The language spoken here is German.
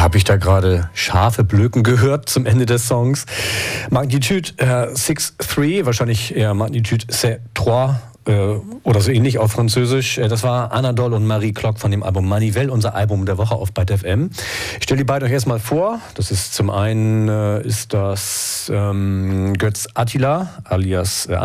habe ich da gerade scharfe Blöken gehört zum Ende des Songs. Magnitude 6-3, wahrscheinlich eher Magnitude 3 oder so ähnlich auf Französisch. Das war Anadol und Marie Klock von dem Album Manivelle, unser Album der Woche auf Byte FM. Ich stelle die beiden euch erstmal vor. Das ist zum einen ist das Götz Attila alias